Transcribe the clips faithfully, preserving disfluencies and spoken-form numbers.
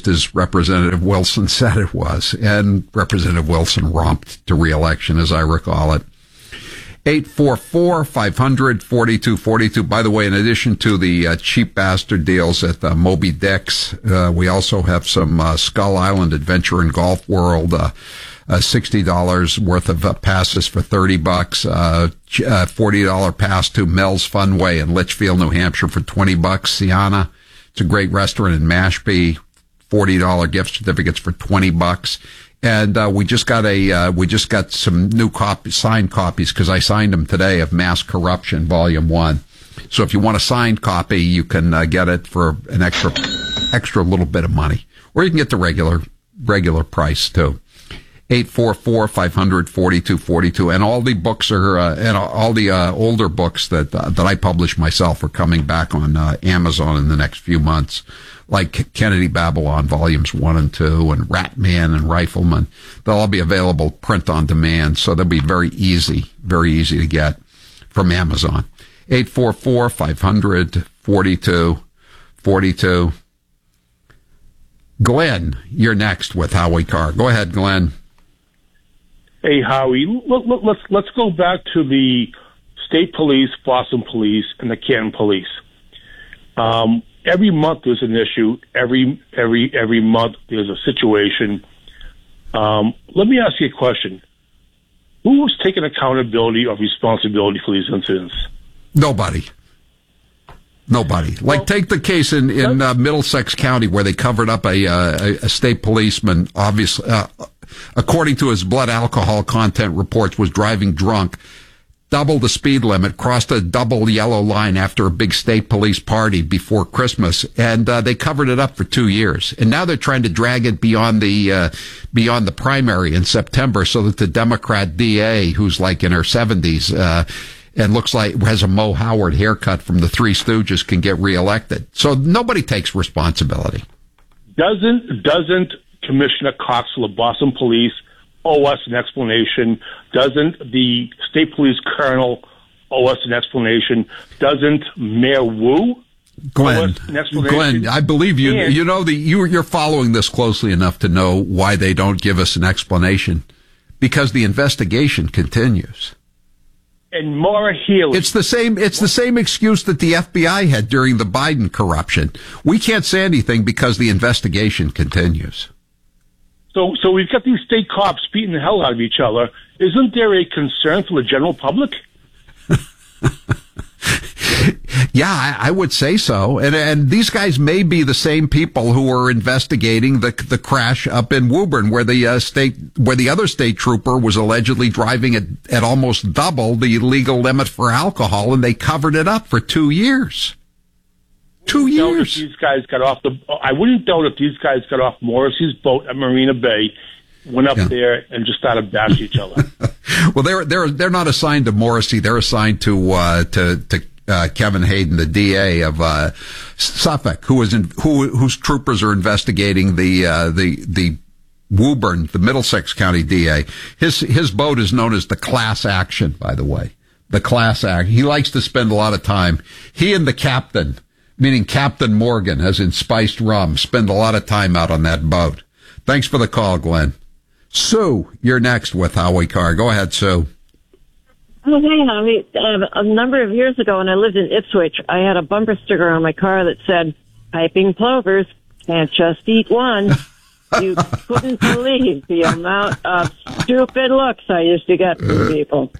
just as Representative Wilson said it was. And Representative Wilson romped to re-election, as I recall it. eight four four, five hundred, forty-two forty-two. By the way, in addition to the uh, cheap bastard deals at uh, Moby Dick's, uh, we also have some uh, Skull Island Adventure and Golf World, uh, uh, sixty dollars worth of uh, passes for thirty bucks, uh, uh, forty dollars pass to Mel's Funway in Litchfield, New Hampshire for twenty bucks. Sienna, it's a great restaurant in Mashpee, forty dollars gift certificates for twenty bucks. And uh, we just got a uh, we just got some new copy, signed copies because I signed them today of Mass Corruption Volume One. So if you want a signed copy, you can uh, get it for an extra extra little bit of money, or you can get the regular regular price too. eight four four, five hundred, forty-two forty-two. And all the books are uh, and all the uh, older books that uh, that I publish myself are coming back on uh, Amazon in the next few months. Like Kennedy Babylon Volumes one and two and Ratman and Rifleman. They'll all be available print on demand, so they'll be very easy, very easy to get from Amazon. eight four four, five hundred, forty-two forty-two. Glenn, you're next with Howie Carr. Go ahead, Glenn. Hey, Howie, look, look, let's, let's go back to the state police, Boston police, and the Canton police. Um, Every month there's an issue. Every every every month there's a situation. Um, let me ask you a question: who was taking accountability or responsibility for these incidents? Nobody. Nobody. Like, well, take the case in in uh, Middlesex County where they covered up a uh, a state policeman, obviously, uh, according to his blood alcohol content reports, was driving drunk, double the speed limit, crossed a double yellow line after a big state police party before Christmas, and uh, they covered it up for two years. And now they're trying to drag it beyond the uh, beyond the primary in September, so that the Democrat D A, who's like in her seventies uh, and looks like has a Mo Howard haircut from the Three Stooges, can get reelected. So nobody takes responsibility. Doesn't doesn't Commissioner Cox of the Boston Police owe us an explanation? Doesn't the state police colonel owe us an explanation? Doesn't Mayor Wu Glenn, owe us an explanation? Glenn, I believe you. And, you know the you you're following this closely enough to know why they don't give us an explanation, because the investigation continues. And Maura Healey. It's the same. It's the same excuse that the F B I had during the Biden corruption. We can't say anything because the investigation continues. So, so we've got these state cops beating the hell out of each other. Isn't there a concern for the general public? Yeah, I, I would say so. And and these guys may be the same people who were investigating the the crash up in Woburn, where the uh, state where the other state trooper was allegedly driving at at almost double the legal limit for alcohol, and they covered it up for two years. Two years. These guys got off the. I wouldn't doubt if these guys got off Morrissey's boat at Marina Bay, went up yeah. there, and just started bashing each other. Well, they're they're they're not assigned to Morrissey. They're assigned to uh, to to uh, Kevin Hayden, the D A of uh, Suffolk, who is in, who whose troopers are investigating the uh, the the Woburn, the Middlesex County D A. His his boat is known as the Class Action, by the way. The Class Act. He likes to spend a lot of time. He and the captain, meaning Captain Morgan, as in spiced rum, spend a lot of time out on that boat. Thanks for the call, Glenn. Sue, you're next with Howie Carr. Go ahead, Sue. Oh, hey, Howie. Uh, a number of years ago when I lived in Ipswich, I had a bumper sticker on my car that said, "Piping plovers, can't just eat one." You couldn't believe the amount of stupid looks I used to get from people.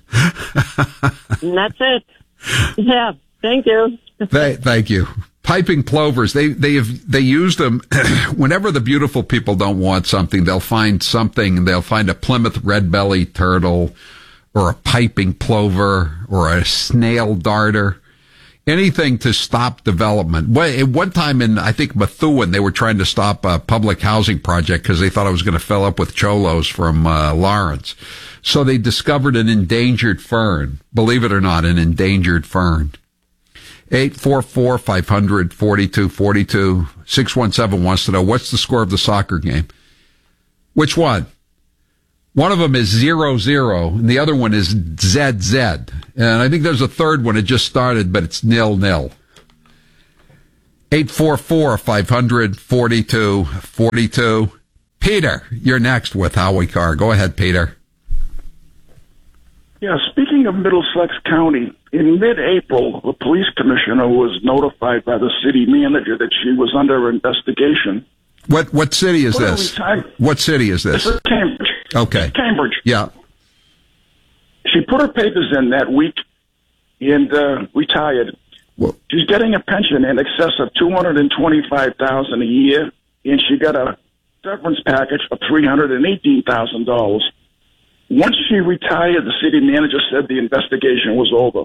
And that's it. Yeah, thank you. Th- thank you. Piping plovers, they they have they use them whenever the beautiful people don't want something. They'll find something. They'll find a Plymouth red-bellied turtle, or a piping plover, or a snail darter, anything to stop development. At one time in, I think, Methuen, they were trying to stop a public housing project because they thought it was going to fill up with cholos from uh, Lawrence. So they discovered an endangered fern. Believe it or not, an endangered fern. eight four four, five hundred, forty-two forty-two. six one seven wants to know, what's the score of the soccer game? Which one? One of them is zero zero, and the other one is Z Z. And I think there's a third one. It just started, but it's nil nil. eight four four, five hundred, forty-two forty-two. Peter, you're next with Howie Carr. Go ahead, Peter. Yeah, speaking of Middlesex County, in mid-April, the police commissioner was notified by the city manager that she was under investigation. What what city is this? What city is this? This is Cambridge. Okay. Cambridge. Yeah. She put her papers in that week and uh, retired. Well, she's getting a pension in excess of two hundred twenty-five thousand dollars a year, and she got a severance package of three hundred eighteen thousand dollars. Once she retired, the city manager said the investigation was over.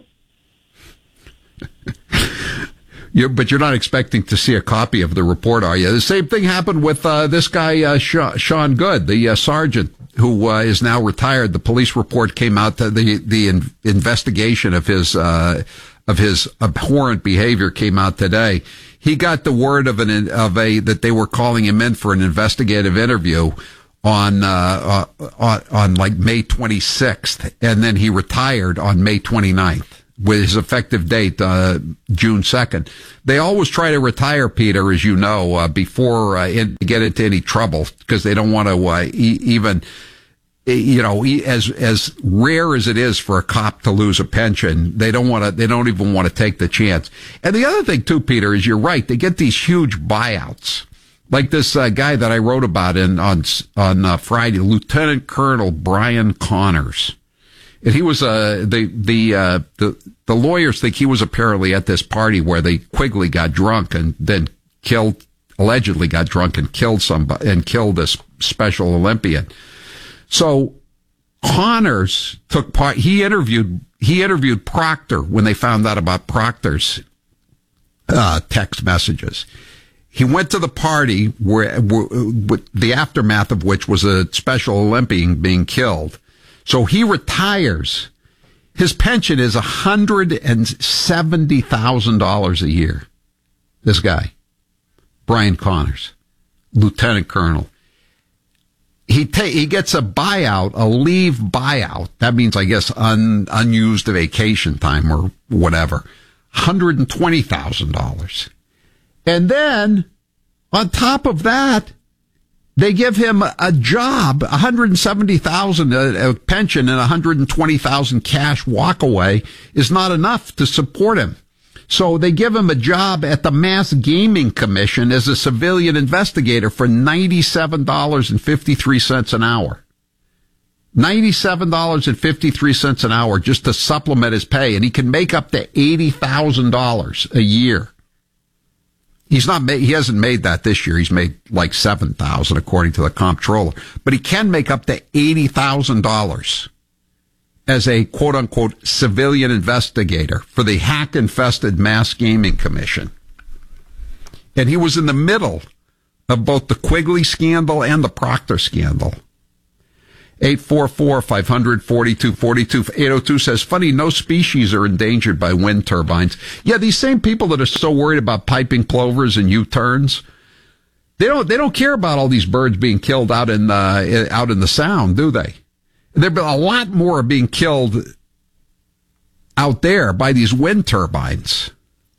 You're, but you're not expecting to see a copy of the report, are you? The same thing happened with uh, this guy, uh, Sean Good, the uh, sergeant who uh, is now retired. The police report came out that the the in- investigation of his uh, of his abhorrent behavior came out today. He got the word of an of a that they were calling him in for an investigative interview on uh, uh, on, on like May twenty-sixth, and then he retired on May twenty-ninth. With his effective date, uh, June second. They always try to retire, Peter, as you know, uh, before uh, in, get into any trouble, because they don't want to uh, e- even, you know, e- as as rare as it is for a cop to lose a pension, they don't want to. They don't even want to take the chance. And the other thing too, Peter, is you're right. They get these huge buyouts, like this uh, guy that I wrote about in on on uh, Friday, Lieutenant Colonel Brian Connors. And he was, uh, the, the, uh, the, the lawyers think he was apparently at this party where they Quigley got drunk and then killed, allegedly got drunk and killed somebody, and killed this Special Olympian. So Connors took part, he interviewed, he interviewed Proctor when they found out about Proctor's, uh, text messages. He went to the party where, where, the aftermath of which was a Special Olympian being killed. So he retires. His pension is one hundred seventy thousand dollars a year. This guy, Brian Connors, lieutenant colonel. He ta- he gets a buyout, a leave buyout. That means, I guess, un- unused vacation time or whatever. one hundred twenty thousand dollars. And then, on top of that, they give him a job, one hundred seventy thousand dollars a, a pension and one hundred twenty thousand dollars cash walkaway is not enough to support him. So they give him a job at the Mass Gaming Commission as a civilian investigator for ninety-seven dollars and fifty-three cents an hour. ninety-seven dollars and fifty-three cents an hour just to supplement his pay, and he can make up to eighty thousand dollars a year. He's not made, he hasn't made that this year. He's made like seven thousand according to the comptroller, but he can make up to eighty thousand dollars as a quote unquote civilian investigator for the hack infested Mass Gaming Commission. And he was in the middle of both the Quigley scandal and the Proctor scandal. eight four four, five hundred, forty-two forty-two. eight oh two says, funny, no species are endangered by wind turbines. Yeah, these same people that are so worried about piping plovers and U-turns, they don't, they don't care about all these birds being killed out in, uh, out in the Sound, do they? There a lot more are being killed out there by these wind turbines.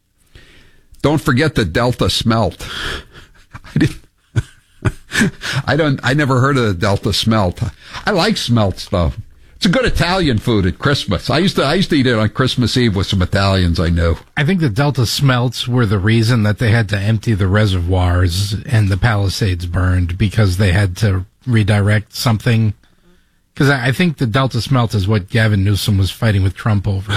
Don't forget the Delta smelt. I didn't, I don't, I never heard of the Delta smelt. I like smelts though. It's a good Italian food at Christmas. I used to, I used to eat it on Christmas Eve with some Italians I knew. I think the Delta smelts were the reason that they had to empty the reservoirs and the Palisades burned, because they had to redirect something. Because I think the Delta smelt is what Gavin Newsom was fighting with Trump over.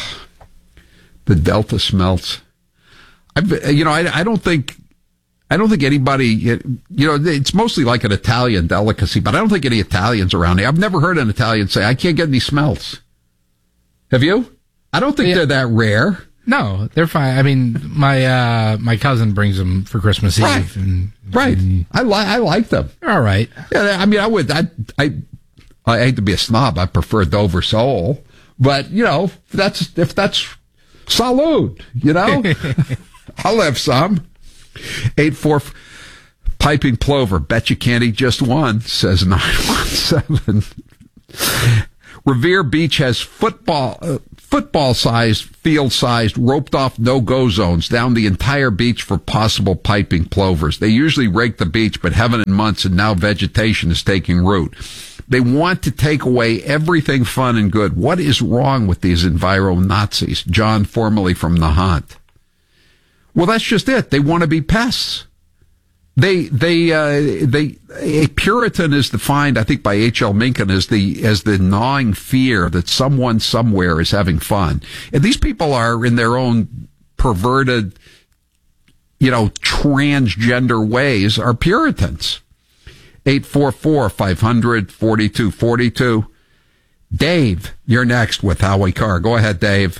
The Delta smelts. I've, you know, I, I don't think, I don't think anybody, you know, it's mostly like an Italian delicacy, but I don't think any Italians around here. I've never heard an Italian say, I can't get any smelts. Have you? I don't think yeah. they're that rare. No, they're fine. I mean, my uh, my cousin brings them for Christmas right. Eve. And, right. And I, li- I like them. All right. Yeah, I mean, I would, I, I, I hate to be a snob. I prefer Dover sole, but you know, if that's, if that's salud, you know, I'll have some. Eight four piping plover. Bet you can't eat just one, says nine one seven. Revere Beach has football, uh, football-sized, field-sized, roped-off no-go zones down the entire beach for possible piping plovers. They usually rake the beach, but heaven and months, and now vegetation is taking root. They want to take away everything fun and good. What is wrong with these enviro-Nazis? John, formerly from Nahant. Well, that's just it. They want to be pests. They, they, uh, they, a Puritan is defined, I think, by H L Mencken as the, as the gnawing fear that someone somewhere is having fun. And these people are in their own perverted, you know, transgender ways are Puritans. eight four four, five hundred, forty-two forty-two. Dave, you're next with Howie Carr. Go ahead, Dave.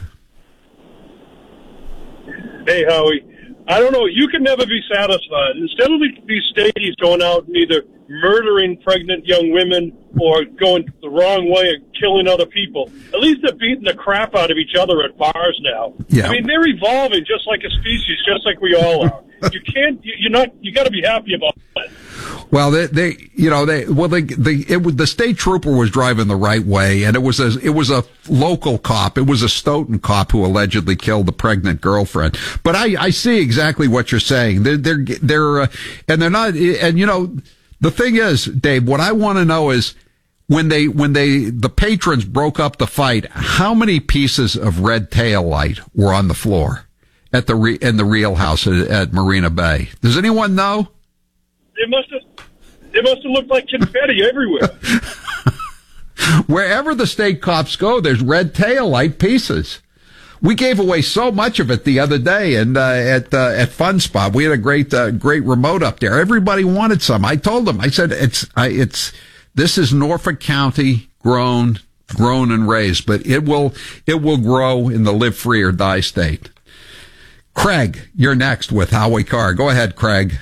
Hey, Howie. I don't know. You can never be satisfied. Instead of these stadies going out and either murdering pregnant young women or going the wrong way and killing other people, at least they're beating the crap out of each other at bars now. Yeah. I mean, they're evolving just like a species, just like we all are. You can't. You're not. You got to be happy about that. Well, they, they, you know, they, well, they, they, it was, the state trooper was driving the right way, and it was a, it was a local cop. It was a Stoughton cop who allegedly killed the pregnant girlfriend. But I, I see exactly what you're saying. They're, they're, they're, uh, and they're not, and you know, the thing is, Dave, what I want to know is, when they, when they, the patrons broke up the fight, how many pieces of red tail light were on the floor at the, re, in the Real House at, at Marina Bay? Does anyone know? It must have, it must have looked like confetti everywhere. Wherever the state cops go, there's red tail light pieces. We gave away so much of it the other day, and uh, at uh, at Fun Spot, we had a great uh, great remote up there. Everybody wanted some. I told them, I said, it's I, it's this is Norfolk County grown grown and raised, but it will it will grow in the live free or die state. Craig, you're next with Howie Carr. Go ahead, Craig.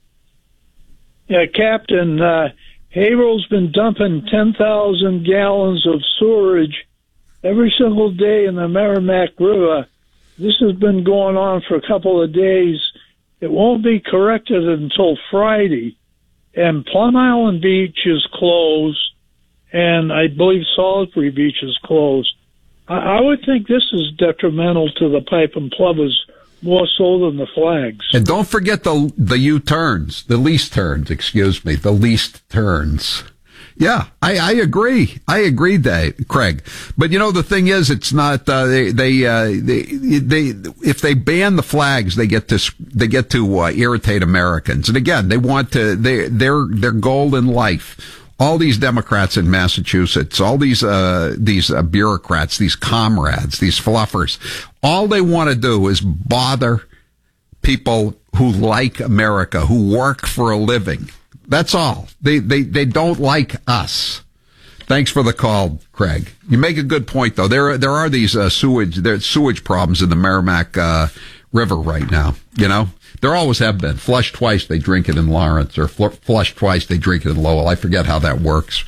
Yeah, Captain, uh, Haverhill's been dumping ten thousand gallons of sewerage every single day in the Merrimack River. This has been going on for a couple of days. It won't be corrected until Friday. And Plum Island Beach is closed, and I believe Salisbury Beach is closed. I, I would think this is detrimental to the pipe and plovers more so than the flags. And don't forget the the U-turns, the least turns, excuse me, the least turns. Yeah, I, I agree. I agree, Dave, Craig. But you know, the thing is, it's not, uh, they, they, uh, they, they, if they ban the flags, they get to, they get to, uh, irritate Americans. And again, they want to, they, their, their goal in life, all these Democrats in Massachusetts, all these, uh, these uh, bureaucrats, these comrades, these fluffers, all they want to do is bother people who like America, who work for a living. That's all. They, they, they don't like us. Thanks for the call, Craig. You make a good point, though. There, there are these, uh, sewage, there's sewage problems in the Merrimack, uh, River right now. You know, there always have been. Flush twice, they drink it in Lawrence, or fl- flush twice, they drink it in Lowell. I forget how that works.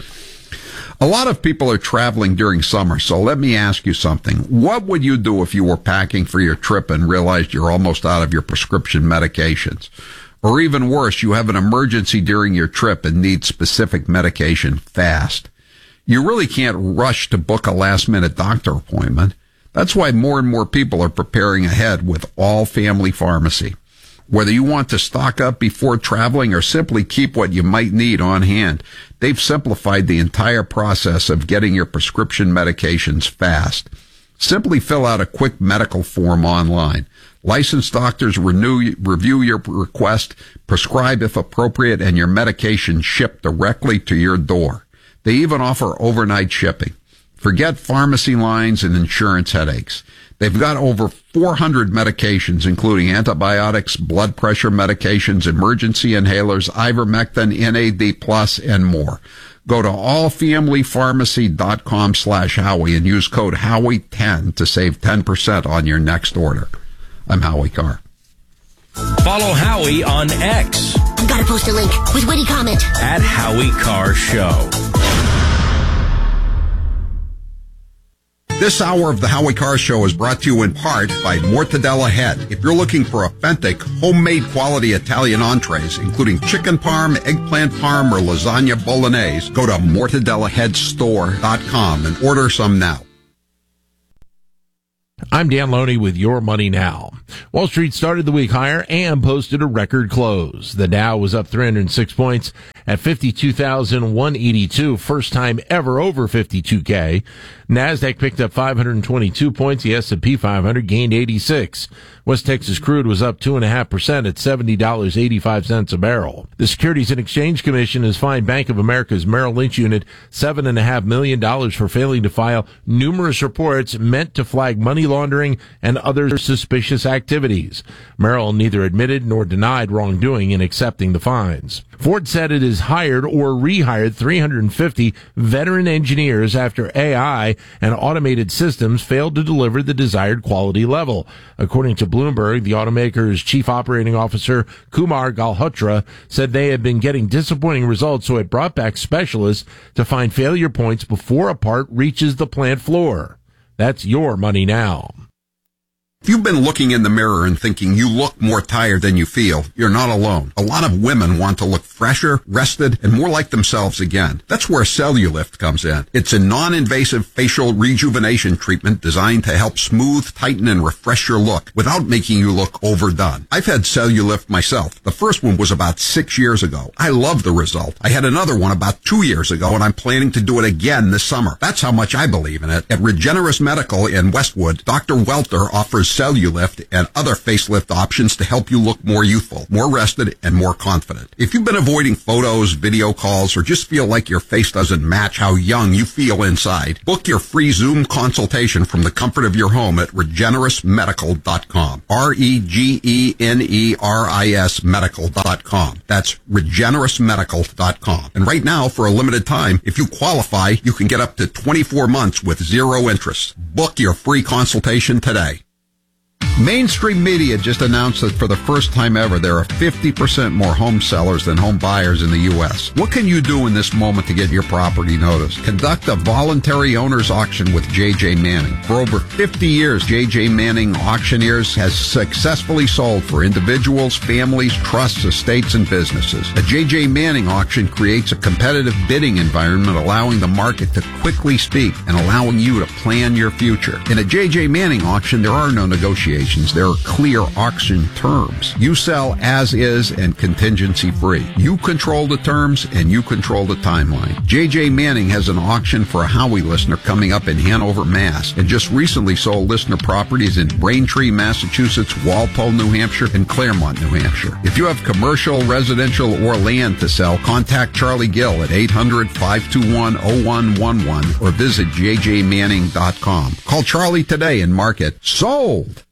A lot of people are traveling during summer, so let me ask you something. What would you do if you were packing for your trip and realized you're almost out of your prescription medications? Or even worse, you have an emergency during your trip and need specific medication fast. You really can't rush to book a last-minute doctor appointment. That's why more and more people are preparing ahead with All Family Pharmacy. Whether you want to stock up before traveling or simply keep what you might need on hand, they've simplified the entire process of getting your prescription medications fast. Simply fill out a quick medical form online. Licensed doctors renew, review your request, prescribe if appropriate, and your medication shipped directly to your door. They even offer overnight shipping. Forget pharmacy lines and insurance headaches. They've got over four hundred medications, including antibiotics, blood pressure medications, emergency inhalers, ivermectin, N A D plus, and more. Go to allfamilypharmacy.com slash Howie and use code Howie ten to save ten percent on your next order. I'm Howie Carr. Follow Howie on X. I've got to post a link with witty comment. At Howie Carr Show. This hour of the Howie Carr Show is brought to you in part by Mortadella Head. If you're looking for authentic, homemade quality Italian entrees, including chicken parm, eggplant parm, or lasagna bolognese, go to mortadella head store dot com and order some now. I'm Dan Loney with Your Money Now. Wall Street started the week higher and posted a record close. The Dow was up three hundred six points at fifty-two thousand one hundred eighty-two, first time ever over fifty-two K. NASDAQ picked up five hundred twenty-two points. The S and P five hundred gained eighty-six. West Texas crude was up two point five percent at seventy dollars and eighty-five cents a barrel. The Securities and Exchange Commission has fined Bank of America's Merrill Lynch unit seven point five million dollars for failing to file numerous reports meant to flag money laundering and other suspicious activities. Merrill neither admitted nor denied wrongdoing in accepting the fines. Ford said it has hired or rehired three hundred fifty veteran engineers after A I and automated systems failed to deliver the desired quality level. According to Bloomberg, the automaker's chief operating officer, Kumar Galhotra, said they had been getting disappointing results, so it brought back specialists to find failure points before a part reaches the plant floor. That's Your Money Now. If you've been looking in the mirror and thinking you look more tired than you feel, you're not alone. A lot of women want to look fresher, rested, and more like themselves again. That's where Cellulift comes in. It's a non-invasive facial rejuvenation treatment designed to help smooth, tighten, and refresh your look without making you look overdone. I've had Cellulift myself. The first one was about six years ago. I love the result. I had another one about two years ago, and I'm planning to do it again this summer. That's how much I believe in it. At Regenerous Medical in Westwood, Doctor Welter offers Cellulift and other facelift options to help you look more youthful, more rested, and more confident. If you've been avoiding photos, video calls, or just feel like your face doesn't match how young you feel inside, book your free Zoom consultation from the comfort of your home at regenerous medical dot com. R E G E N E R I S medical dot com. That's regenerous medical dot com. And right now, for a limited time, if you qualify, you can get up to twenty-four months with zero interest. Book your free consultation today. Mainstream Media just announced that for the first time ever, there are fifty percent more home sellers than home buyers in the U S. What can you do in this moment to get your property noticed? Conduct a voluntary owner's auction with J J Manning. For over fifty years, J J Manning Auctioneers has successfully sold for individuals, families, trusts, estates, and businesses. A J J Manning auction creates a competitive bidding environment, allowing the market to quickly speak and allowing you to plan your future. In a J J Manning auction, there are no negotiations. There are clear auction terms. You sell as is and contingency free. You control the terms and you control the timeline. J J Manning has an auction for a Howie listener coming up in Hanover, Mass, and just recently sold listener properties in Braintree, Massachusetts, Walpole, New Hampshire, and Claremont, New Hampshire. If you have commercial, residential, or land to sell, contact Charlie Gill at eight hundred, five two one, oh one one one or visit j j manning dot com. Call Charlie today and mark it sold.